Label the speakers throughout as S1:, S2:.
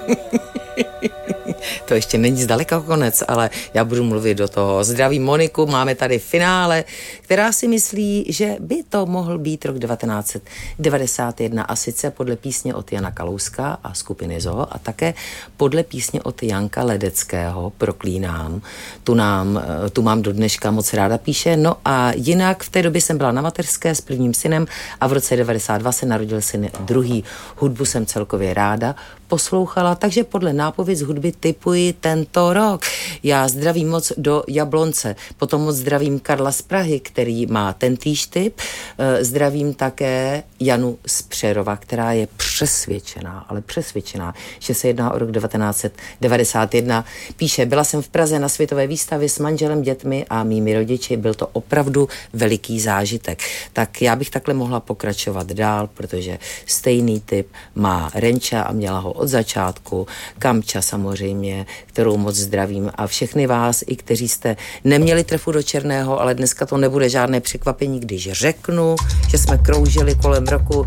S1: To ještě není zdaleka konec, ale já budu mluvit do toho. Zdravím Moniku, máme tady finále, která si myslí, že by to mohl být rok 1991 a sice podle písně od Jana Kalouska a skupiny Zoo a také podle písně od Janka Ledeckého, Proklínám. Tu mám do dneška moc ráda, píše. No a jinak v té době jsem byla na mateřské s prvním synem a v roce 92 se narodil syn druhý. Hudbu jsem celkově ráda poslouchala, takže podle nápověd hudby typuji tento rok. Já zdravím moc do Jablonce, potom moc zdravím Karla z Prahy, který má tentýž typ. Zdravím také Janu z Přerova, která je přesvědčená, že se jedná o rok 1991. Píše, byla jsem v Praze na světové výstavě s manželem, dětmi a mými rodiči, byl to opravdu veliký zážitek. Tak já bych takhle mohla pokračovat dál, protože stejný typ má Renča a měla ho od začátku, Kamča samozřejmě, kterou moc zdravím a všechny vás, i kteří jste neměli trefu do černého, ale dneska to nebude žádné překvapení, když řeknu, že jsme kroužili kolem roku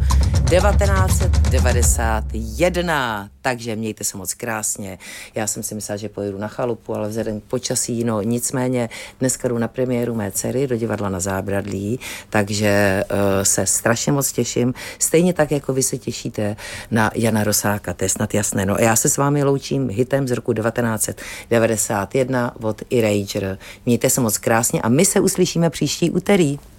S1: 1991, takže mějte se moc krásně. Já jsem si myslela, že pojedu na chalupu, ale vzhledem k počasí, no nicméně dneska jdu na premiéru mé dcery do divadla na Zábradlí, takže se strašně moc těším, stejně tak, jako vy se těšíte na Jana Rosáka, to je snad jasné. No a já se s vámi loučím hitem z roku 1991 od Erasure. Mějte se moc krásně a my se uslyšíme příští úterý.